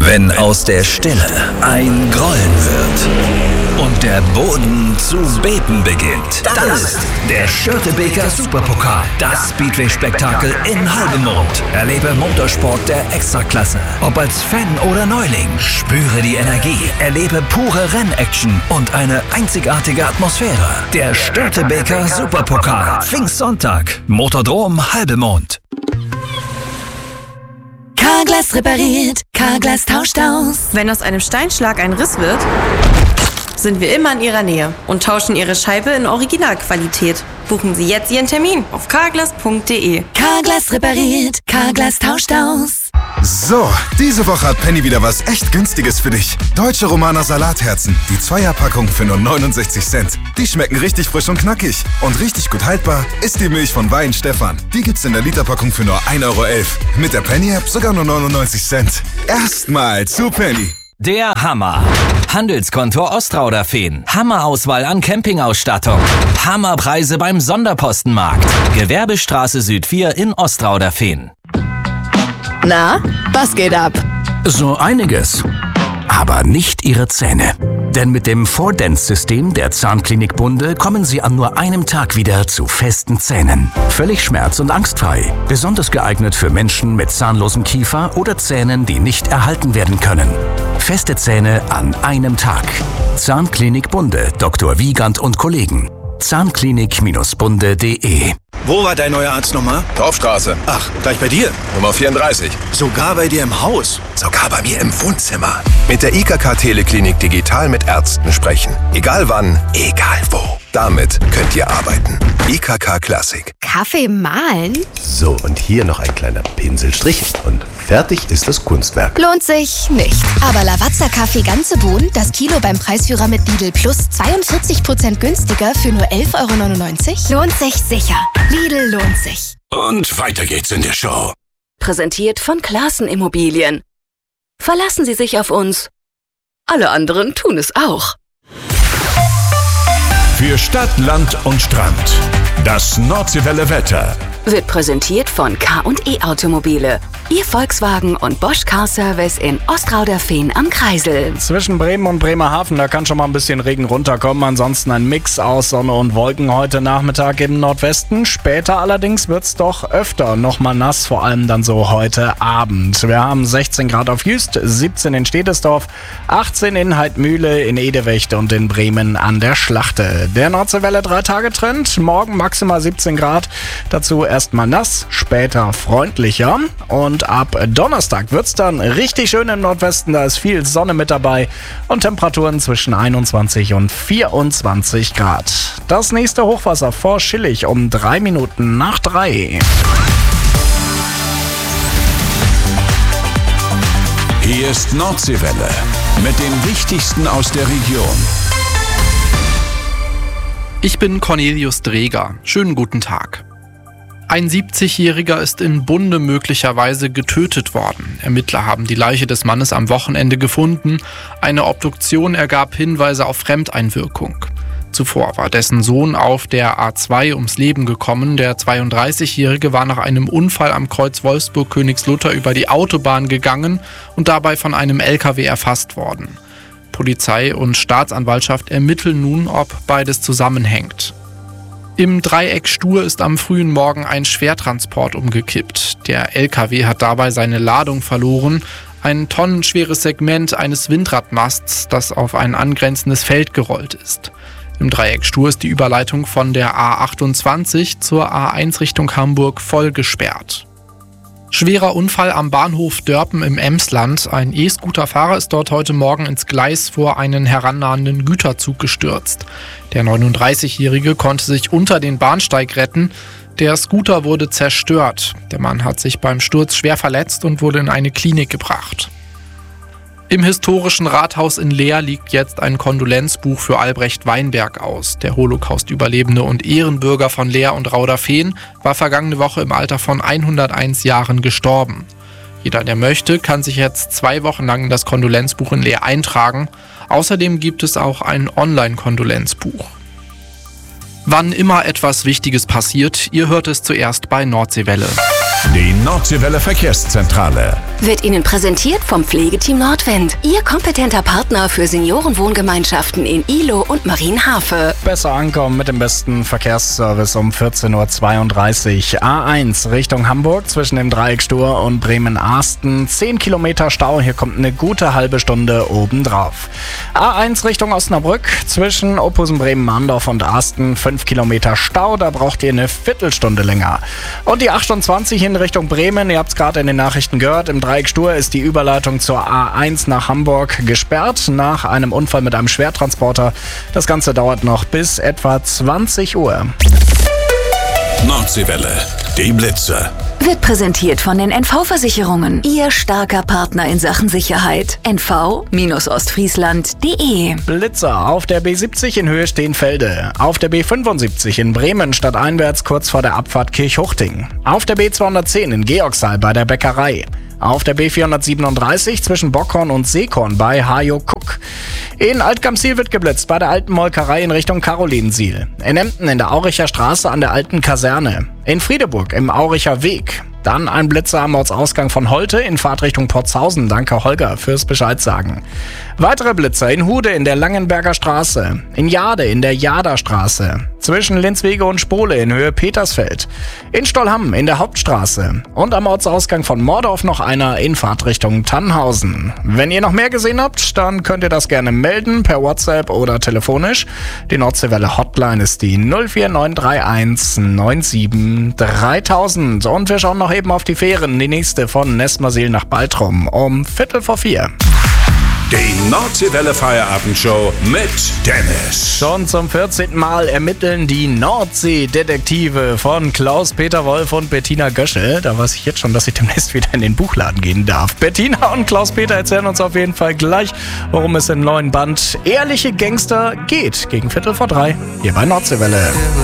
Wenn aus der Stille ein Grollen wird und der Boden zu beben beginnt, dann ist der Störtebeker Superpokal das Speedway-Spektakel in Halbemond. Erlebe Motorsport der Extraklasse. Ob als Fan oder Neuling, spüre die Energie, erlebe pure Rennaction und eine einzigartige Atmosphäre. Der Störtebeker Superpokal. Pfingstsonntag. Motordrom Halbemond. Carglass repariert, Carglass tauscht aus. Wenn aus einem Steinschlag ein Riss wird, sind wir immer in Ihrer Nähe und tauschen Ihre Scheibe in Originalqualität. Buchen Sie jetzt Ihren Termin auf carglass.de. Carglass repariert, Carglass tauscht aus. So, diese Woche hat Penny wieder was echt Günstiges für dich. Deutsche Romaner Salatherzen, die 2er-Packung für nur 69 Cent. Die schmecken richtig frisch und knackig. Und richtig gut haltbar ist die Milch von Wein Stefan. Die gibt's in der Literpackung für nur 1,11 Euro. Mit der Penny-App sogar nur 99 Cent. Erstmal zu Penny. Der Hammer. Handelskontor Ostrauder-Fehn. Hammerauswahl an Campingausstattung. Hammerpreise beim Sonderpostenmarkt. Gewerbestraße Süd 4 in Ostrauder-Fehn. Na, was geht ab? So einiges. Aber nicht Ihre Zähne. Denn mit dem 4Dents-System der Zahnklinik Bunde kommen Sie an nur einem Tag wieder zu festen Zähnen. Völlig schmerz- und angstfrei. Besonders geeignet für Menschen mit zahnlosem Kiefer oder Zähnen, die nicht erhalten werden können. Feste Zähne an einem Tag. Zahnklinik Bunde, Dr. Wiegand und Kollegen. Zahnklinik-bunde.de. Wo war dein neuer Arzt nochmal? Dorfstraße. Ach, gleich bei dir? Nummer 34. Sogar bei dir im Haus? Sogar bei mir im Wohnzimmer. Mit der IKK Teleklinik digital mit Ärzten sprechen. Egal wann, egal wo. Damit könnt ihr arbeiten. IKK Klassik. Kaffee mahlen? So, und hier noch ein kleiner Pinselstrich und fertig ist das Kunstwerk. Lohnt sich nicht. Aber Lavazza Kaffee ganze Bohnen, das Kilo beim Preisführer mit Lidl Plus 42% günstiger für nur 11,99 €? Lohnt sich sicher. Lidl lohnt sich. Und weiter geht's in der Show. Präsentiert von Classen Immobilien. Verlassen Sie sich auf uns. Alle anderen tun es auch. Für Stadt, Land und Strand. Das Nordseewelle Wetter. Wird präsentiert von K&E Automobile. Ihr Volkswagen und Bosch Car Service in Ostrauder-Fehn am Kreisel. Zwischen Bremen und Bremerhaven, da kann schon mal ein bisschen Regen runterkommen. Ansonsten ein Mix aus Sonne und Wolken heute Nachmittag im Nordwesten. Später allerdings wird's doch öfter nochmal nass, vor allem dann so heute Abend. Wir haben 16 Grad auf Jüst, 17 in Stedesdorf, 18 in Heidmühle, in Edewechte und in Bremen an der Schlachte. Der Nordseewelle 3-Tage-Trend. Morgen maximal 17 Grad. Dazu erstmal nass, später freundlicher. Und ab Donnerstag wird's dann richtig schön im Nordwesten. Da ist viel Sonne mit dabei und Temperaturen zwischen 21 und 24 Grad. Das nächste Hochwasser vor Schillig um 3 Minuten nach 3. Hier ist Nordseewelle mit dem Wichtigsten aus der Region. Ich bin Cornelius Dreger. Schönen guten Tag. Ein 70-Jähriger ist in Bunde möglicherweise getötet worden. Ermittler haben die Leiche des Mannes am Wochenende gefunden. Eine Obduktion ergab Hinweise auf Fremdeinwirkung. Zuvor war dessen Sohn auf der A2 ums Leben gekommen. Der 32-Jährige war nach einem Unfall am Kreuz Wolfsburg-Königslutter über die Autobahn gegangen und dabei von einem LKW erfasst worden. Polizei und Staatsanwaltschaft ermitteln nun, ob beides zusammenhängt. Im Dreieck Stur ist am frühen Morgen ein Schwertransport umgekippt. Der LKW hat dabei seine Ladung verloren. Ein tonnenschweres Segment eines Windradmasts, das auf ein angrenzendes Feld gerollt ist. Im Dreieck Stur ist die Überleitung von der A28 zur A1 Richtung Hamburg voll gesperrt. Schwerer Unfall am Bahnhof Dörpen im Emsland. Ein E-Scooter-Fahrer ist dort heute Morgen ins Gleis vor einen herannahenden Güterzug gestürzt. Der 39-Jährige konnte sich unter den Bahnsteig retten. Der Scooter wurde zerstört. Der Mann hat sich beim Sturz schwer verletzt und wurde in eine Klinik gebracht. Im historischen Rathaus in Leer liegt jetzt ein Kondolenzbuch für Albrecht Weinberg aus. Der Holocaust-Überlebende und Ehrenbürger von Leer und Rauderfehn war vergangene Woche im Alter von 101 Jahren gestorben. Jeder, der möchte, kann sich jetzt 2 Wochen lang in das Kondolenzbuch in Leer eintragen. Außerdem gibt es auch ein Online-Kondolenzbuch. Wann immer etwas Wichtiges passiert, ihr hört es zuerst bei Nordseewelle. Die Nordseewelle Verkehrszentrale. wird Ihnen präsentiert vom Pflegeteam Nordwind. Ihr kompetenter Partner für Seniorenwohngemeinschaften in Ihlow und Marienhafe. Besser ankommen mit dem besten Verkehrsservice um 14.32 Uhr. A1 Richtung Hamburg zwischen dem Dreieck Stur und Bremen-Arsten. 10 Kilometer Stau, hier kommt eine gute halbe Stunde obendrauf. A1 Richtung Osnabrück zwischen Ophusen, Bremen-Mahndorf und Arsten. 5 Kilometer Stau, da braucht ihr eine Viertelstunde länger. Und die 28 in Richtung Bremen, ihr habt es gerade in den Nachrichten gehört, im Dreieck Stur ist die Überleitung zur A1 nach Hamburg gesperrt nach einem Unfall mit einem Schwertransporter. Das Ganze dauert noch bis etwa 20 Uhr. Nordseewelle, die Blitze. Wird präsentiert von den NV-Versicherungen. Ihr starker Partner in Sachen Sicherheit. nv-ostfriesland.de. Blitzer auf der B70 in Höhe Steenfelde. Auf der B75 in Bremen stadteinwärts kurz vor der Abfahrt Kirchhuchting. Auf der B210 in Georgshall bei der Bäckerei. Auf der B437 zwischen Bockhorn und Seekorn bei Hajo-Kuck. In Altgamsiel wird geblitzt bei der alten Molkerei in Richtung Karolinsiel. In Emden in der Auricher Straße an der alten Kaserne. In Friedeburg im Auricher Weg. Dann ein Blitzer am Ortsausgang von Holte in Fahrtrichtung Portshausen. Danke Holger fürs Bescheid sagen. Weitere Blitzer in Hude in der Langenberger Straße. In Jade in der Jaderstraße. Zwischen Linzwege und Spole in Höhe Petersfeld. In Stollhamm in der Hauptstraße. Und am Ortsausgang von Mordorf noch einer in Fahrtrichtung Tannhausen. Wenn ihr noch mehr gesehen habt, dann könnt ihr das gerne melden per WhatsApp oder telefonisch. Die Nordseewelle Hotline ist die 04931 97 3000. Und wir schauen noch eben auf die Fähren. Die nächste von Nesmersil nach Baltrum um 3:45. Die Nordseewelle Feierabendshow mit Dennis. Schon zum 14. Mal ermitteln die Nordsee-Detektive von Klaus-Peter Wolf und Bettina Göschel. Da weiß ich jetzt schon, dass ich demnächst wieder in den Buchladen gehen darf. Bettina und Klaus-Peter erzählen uns auf jeden Fall gleich, worum es im neuen Band Ehrliche Gangster geht. Gegen 2:45 hier bei Nordseewelle.